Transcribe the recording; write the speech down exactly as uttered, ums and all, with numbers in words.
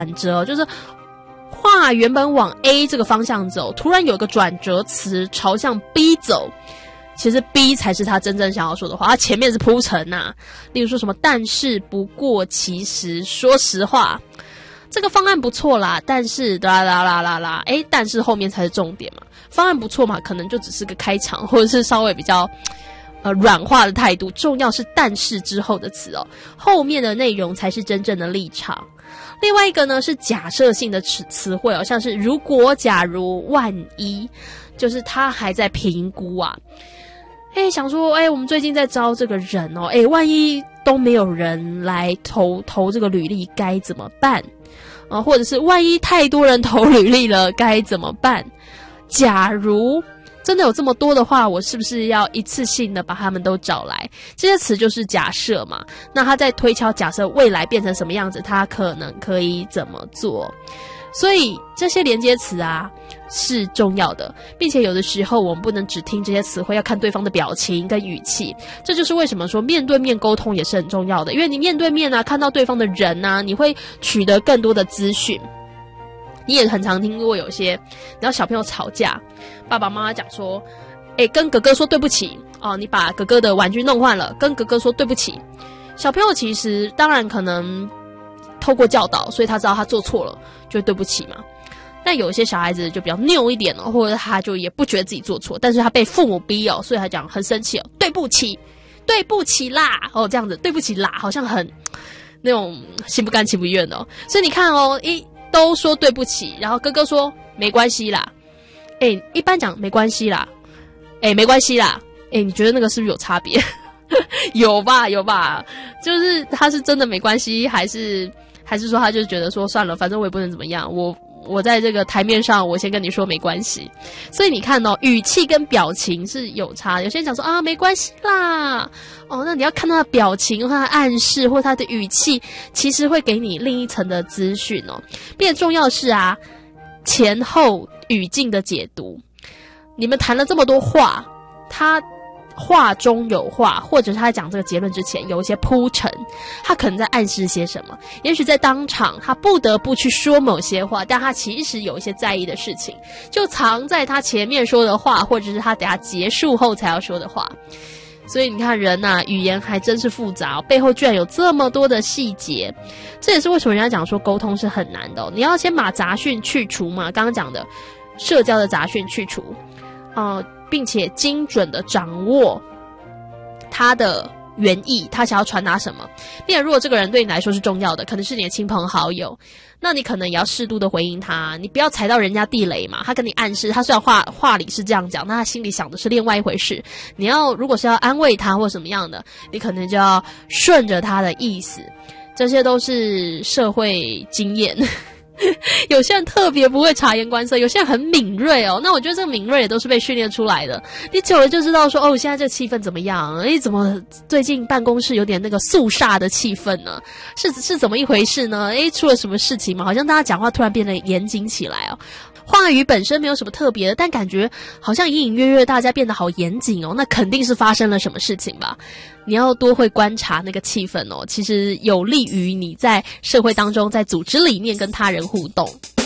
转折，就是话原本往 A 这个方向走，突然有个转折词朝向 B 走，其实 B 才是他真正想要说的话，他前面是铺陈啊，例如说什么但是不过其实说实话这个方案不错啦，但是啦啦啦啦啦，诶，但是后面才是重点嘛，方案不错嘛，可能就只是个开场，或者是稍微比较呃软化的态度，重要是但是之后的词哦，后面的内容才是真正的立场。另外一个呢是假设性的词词汇哦，像是如果、假如、万一，就是他还在评估啊。哎，想说，哎，我们最近在招这个人哦，哎，万一都没有人来投投这个履历，该怎么办？啊、呃，或者是万一太多人投履历了，该怎么办？假如真的有这么多的话，我是不是要一次性的把他们都找来？这些词就是假设嘛。那他在推敲假设未来变成什么样子，他可能可以怎么做？所以这些连接词啊是重要的，并且有的时候我们不能只听这些词汇，要看对方的表情跟语气。这就是为什么说面对面沟通也是很重要的，因为你面对面啊，看到对方的人啊，你会取得更多的资讯。你也很常听过有些然后小朋友吵架，爸爸妈妈讲说诶，跟哥哥说对不起哦，你把哥哥的玩具弄坏了，跟哥哥说对不起。小朋友其实当然可能透过教导，所以他知道他做错了就会对不起嘛。但有一些小孩子就比较拗一点哦，或者他就也不觉得自己做错，但是他被父母逼哦，所以他讲很生气哦，对不起对不起啦哦，这样子对不起啦，好像很那种心不甘情不愿的哦。所以你看哦，一都说对不起，然后哥哥说没关系啦，诶，一般讲没关系啦，诶，没关系啦，诶，你觉得那个是不是有差别？有吧有吧，就是他是真的没关系，还是还是说他就觉得说算了，反正我也不能怎么样，我我在这个台面上我先跟你说没关系。所以你看哦，语气跟表情是有差，有些人讲说啊没关系啦哦，那你要看他的表情或他的暗示或他的语气，其实会给你另一层的资讯哦。并且重要的是啊，前后语境的解读。你们谈了这么多话，他话中有话，或者是他在讲这个结论之前有一些铺陈，他可能在暗示些什么，也许在当场他不得不去说某些话，但他其实有一些在意的事情就藏在他前面说的话，或者是他等下结束后才要说的话。所以你看人啊，语言还真是复杂哦，背后居然有这么多的细节。这也是为什么人家讲说沟通是很难的哦，你要先把杂讯去除嘛，刚刚讲的社交的杂讯去除呃，并且精准的掌握他的原意，他想要传达什么。并且如果这个人对你来说是重要的，可能是你的亲朋好友，那你可能也要适度的回应他，你不要踩到人家地雷嘛。他跟你暗示，他虽然话话里是这样讲，但他心里想的是另外一回事。你要如果是要安慰他或什么样的，你可能就要顺着他的意思。这些都是社会经验。有些人特别不会察言观色，有些人很敏锐哦。那我觉得这个敏锐也都是被训练出来的。你久了就知道说，哦，现在这个气氛怎么样？诶，怎么最近办公室有点那个肃杀的气氛呢？是是怎么一回事呢？诶，出了什么事情吗？好像大家讲话突然变得严谨起来哦。话语本身没有什么特别的，但感觉好像隐隐约约大家变得好严谨哦，那肯定是发生了什么事情吧。你要多会观察那个气氛哦，其实有利于你在社会当中，在组织里面跟他人互动。